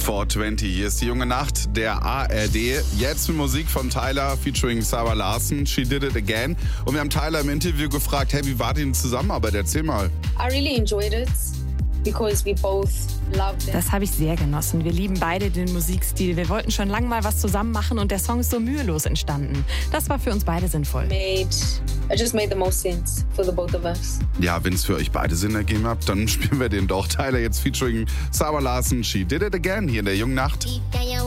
420. Hier ist die junge Nacht der ARD. Jetzt mit Musik von Tyler featuring Sarah Larson. She Did It Again. Und wir haben Tyler im Interview gefragt, hey, wie war die Zusammenarbeit? Erzähl mal. I really enjoyed it because we both loved it. Das habe ich sehr genossen. Wir lieben beide den Musikstil. Wir wollten schon lange mal was zusammen machen und der Song ist so mühelos entstanden. Das war für uns beide sinnvoll. It just made the most sense for the both of us. Ja, wenn es für euch beide Sinn ergeben hat, dann spielen wir den doch. Tyler jetzt featuring Sarah Larson. She Did It Again hier in der jungen Nacht.